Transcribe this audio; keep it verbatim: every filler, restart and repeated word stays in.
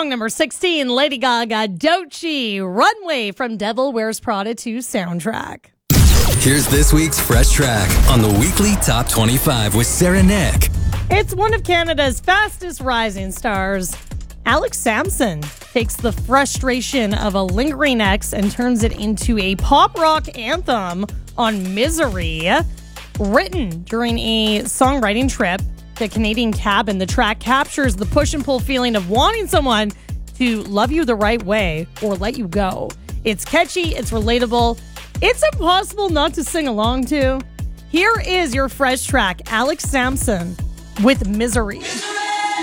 song number sixteen, Lady Gaga, Doechii, Runway from Devil Wears Prada two soundtrack. Here's this week's Fresh Track on the weekly Top twenty-five with Sarah Nick. It's one of Canada's fastest rising stars. Alex Sampson takes the frustration of a lingering ex and turns it into a pop rock anthem on Misery. Written during a songwriting trip to a Canadian cabin, the track captures the push and pull feeling of wanting someone to love you the right way or let you go. It's catchy, it's relatable, it's impossible not to sing along to. Here is your Fresh Track, Alex Sampson with Misery.